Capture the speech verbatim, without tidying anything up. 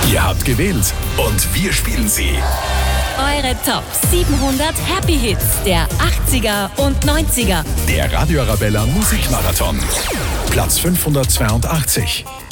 Ihr habt gewählt und wir spielen sie. Eure Top siebenhundert Happy Hits der achtziger und neunziger. Der Radio Arabella Musikmarathon. Platz fünfhundertzweiundachtzig.